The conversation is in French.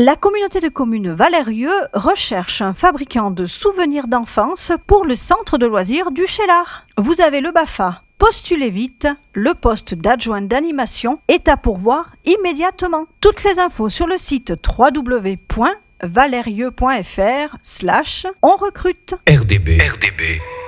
La communauté de communes Valérieux recherche un fabricant de souvenirs d'enfance pour le centre de loisirs du Cheylard. Vous avez le BAFA. Postulez vite, le poste d'adjoint d'animation est à pourvoir immédiatement. Toutes les infos sur le site www.valerieux.fr/on recrute. RDB.